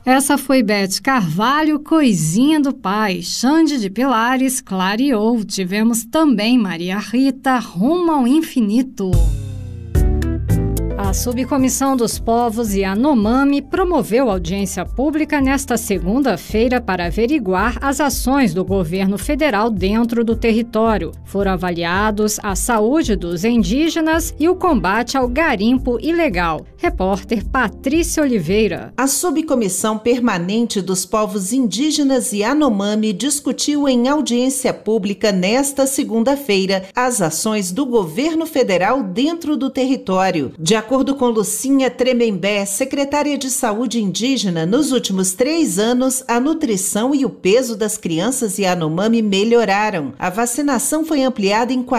Essa foi Beth Carvalho, Coisinha do Pai. Xande de Pilares clareou. Tivemos também Maria Rita, Rumo ao Infinito. A Subcomissão dos Povos Yanomami promoveu audiência pública nesta segunda-feira para averiguar as ações do governo federal dentro do território. Foram avaliados a saúde dos indígenas e o combate ao garimpo ilegal. Repórter Patrícia Oliveira. A Subcomissão Permanente dos Povos Indígenas Yanomami discutiu em audiência pública nesta segunda-feira as ações do governo federal dentro do território. De acordo com Lucinha Tremembé, secretária de Saúde Indígena, nos últimos 3 anos, a nutrição e o peso das crianças Yanomami melhoraram. A vacinação foi ampliada em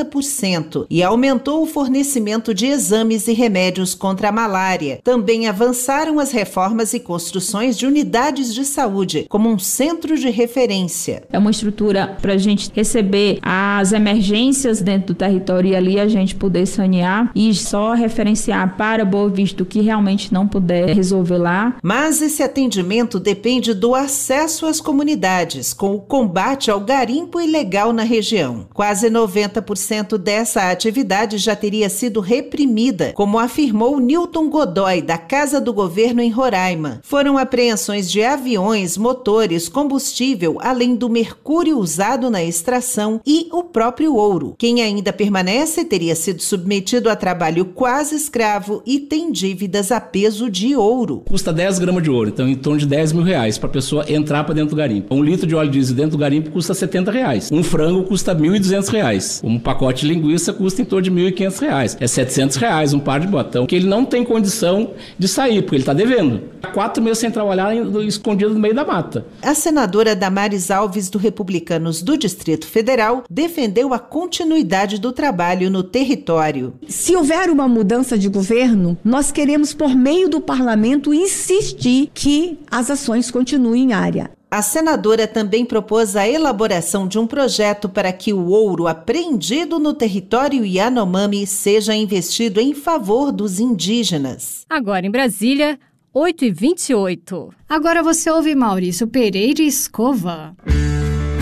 40% e aumentou o fornecimento de exames e remédios contra a malária. Também avançaram as reformas e construções de unidades de saúde, como um centro de referência. É uma estrutura para a gente receber as emergências dentro do território e ali a gente poder sanear e só referenciar para Boa Vista o que realmente não puder resolver lá. Mas esse atendimento depende do acesso às comunidades, com o combate ao garimpo ilegal na região. Quase 90% dessa atividade já teria sido reprimida, como afirmou Newton Godoy, da Casa do Governo em Roraima. Foram apreensões de aviões, motores, combustível, além do mercúrio usado na extração e o próprio ouro. Quem ainda permanece teria sido submetido a trabalho quase escravo e tem dívidas a peso de ouro. Custa 10 gramas de ouro, então em torno de 10 mil reais para a pessoa entrar para dentro do garimpo. 1 litro de óleo diesel dentro do garimpo custa 70 reais. Um frango custa 1.200 reais. Um pacote de linguiça custa em torno de 1.500 reais. É 700 reais um par de botão, que ele não tem condição de sair, porque ele está devendo. Há 4 meses sem trabalhar, escondido no meio da mata. A senadora Damares Alves, do Republicanos do Distrito Federal, defendeu a continuidade do trabalho no território. Se houver uma mudança de governo, nós queremos, por meio do parlamento, insistir que as ações continuem em área. A senadora também propôs a elaboração de um projeto para que o ouro apreendido no território Yanomami seja investido em favor dos indígenas. Agora em Brasília, 8h28. Agora você ouve Maurício Pereira e Escova.